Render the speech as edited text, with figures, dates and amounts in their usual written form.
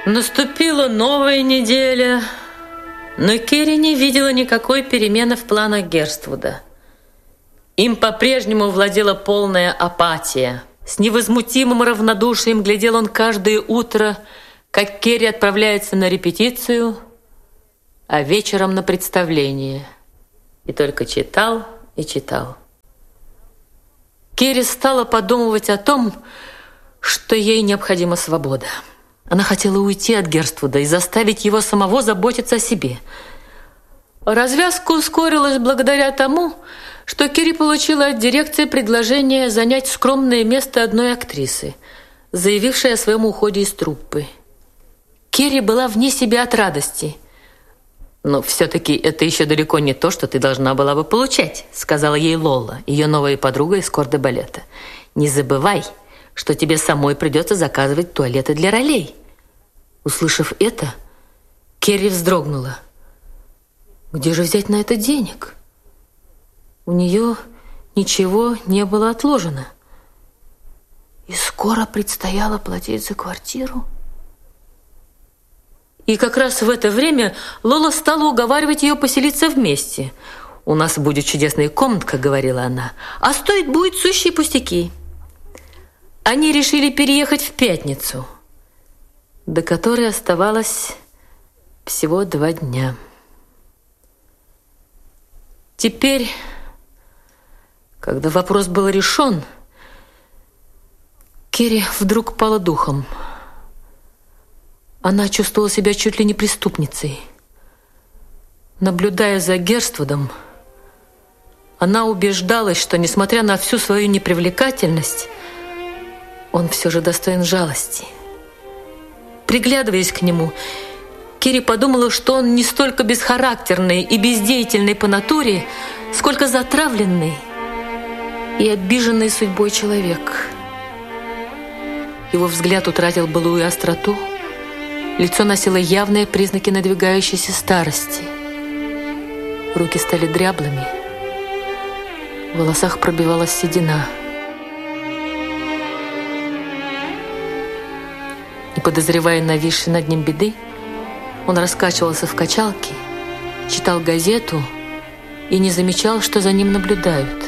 Наступила новая неделя, но Керри не видела никакой перемены в планах Герствуда. Им по-прежнему владела полная апатия. С невозмутимым равнодушием глядел он каждое утро, как Керри отправляется на репетицию, а вечером на представление. И только читал и читал. Керри стала подумывать о том, что ей необходима свобода. Она хотела уйти от Герствуда и заставить его самого заботиться о себе. Развязка ускорилась благодаря тому, что Керри получила от дирекции предложение занять скромное место одной актрисы, заявившей о своем уходе из труппы. Керри была вне себя от радости. «Но все-таки это еще далеко не то, что ты должна была бы получать», сказала ей Лола, ее новая подруга из корде-балета. «Не забывай, что тебе самой придется заказывать туалеты для ролей». Услышав это, Керри вздрогнула. Где же взять на это денег? У нее ничего не было отложено. И скоро предстояло платить за квартиру. И как раз в это время Лола стала уговаривать ее поселиться вместе. «У нас будет чудесная комнатка», — говорила она, «а стоить будет сущие пустяки». Они решили переехать в пятницу, до которой оставалось всего 2 дня. Теперь, когда вопрос был решен, Керри вдруг пала духом. Она чувствовала себя чуть ли не преступницей. Наблюдая за Герствудом, она убеждалась, что, несмотря на всю свою непривлекательность, он все же достоин жалости. Приглядываясь к нему, Керри подумала, что он не столько бесхарактерный и бездеятельный по натуре, сколько затравленный и обиженный судьбой человек. Его взгляд утратил былую остроту, лицо носило явные признаки надвигающейся старости. Руки стали дряблыми, в волосах пробивалась седина. Не подозревая нависшей над ним беды, он раскачивался в качалке, читал газету и не замечал, что за ним наблюдают.